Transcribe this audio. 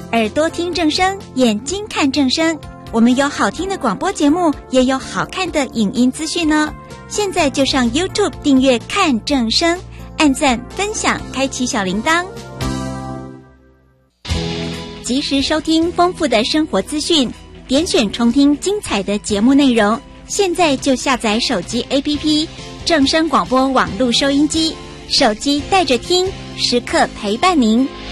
耳朵听正声，眼睛看正声。我们有好听的广播节目，也有好看的影音资讯呢。现在就上 YouTube 订阅看正声，按赞分享，开启小铃铛，及时收听丰富的生活资讯，点选重听精彩的节目内容。现在就下载手机 APP 正声广播网络收音机，手机带着听，时刻陪伴您。